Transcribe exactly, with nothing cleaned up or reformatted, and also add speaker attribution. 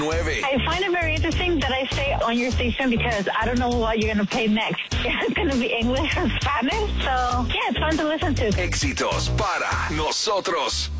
Speaker 1: nueve.
Speaker 2: I find it very interesting that I stay on your station because I don't know what you're going to play next. It's going to be English or Spanish. So, yeah, it's fun to listen to.
Speaker 1: Éxitos para nosotros.